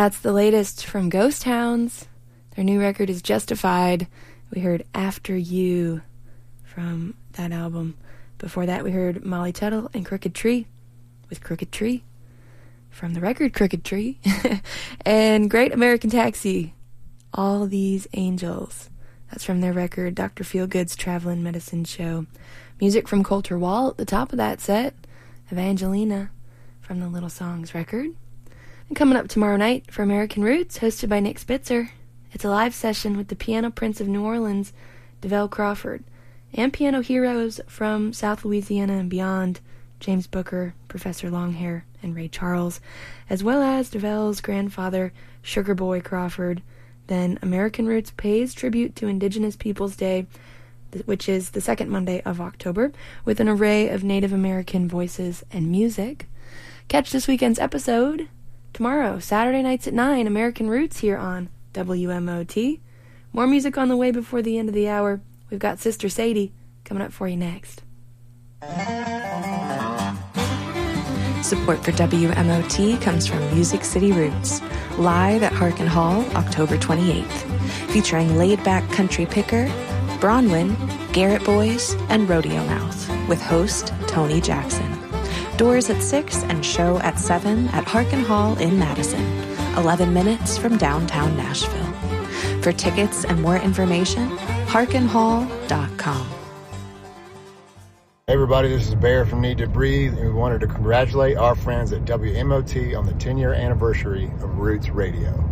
That's the latest from Ghost Hounds. Their new record is Justified. We heard After You from that album. Before that, we heard Molly Tuttle and Crooked Tree with Crooked Tree from the record Crooked Tree. And Great American Taxi, All These Angels. That's from their record Dr. Feelgood's Traveling Medicine Show. Music from Colter Wall at the top of that set. Evangelina from the Little Songs record. And coming up tomorrow night for American Roots, hosted by Nick Spitzer. It's a live session with the Piano Prince of New Orleans, DeVelle Crawford, and piano heroes from South Louisiana and beyond, James Booker, Professor Longhair, and Ray Charles, as well as DeVelle's grandfather, Sugar Boy Crawford. Then American Roots pays tribute to Indigenous Peoples Day, which is the second Monday of October, with an array of Native American voices and music. Catch this weekend's episode tomorrow, Saturday nights at 9, American Roots here on WMOT. More music on the way before the end of the hour. We've got Sister Sadie coming up for you next. Support for WMOT comes from Music City Roots, live at Harkin Hall, October 28th, featuring laid-back country picker, Bronwyn, Garrett Boys, and Rodeo Mouth, with host Tony Jackson. Doors at 6 and show at 7 at Harkin Hall in Madison, 11 minutes from downtown Nashville. For tickets and more information, harkinhall.com. Hey everybody, this is Bear from Need to Breathe, and we wanted to congratulate our friends at WMOT on the 10-year anniversary of Roots Radio.